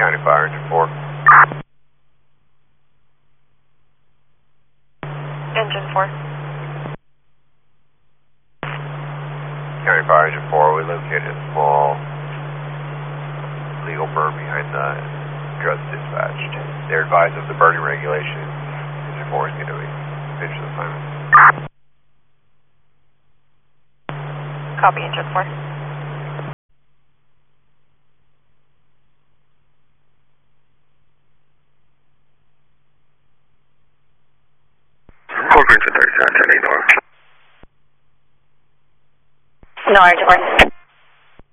County Fire Engine 4. Engine 4. County Fire Engine 4, we located a small legal burn behind the drugs dispatched. They're advised of the burning regulations. Engine 4 is going to be finished the assignment. Copy, Engine 4. Engine 37, ignore. No, Engine 4.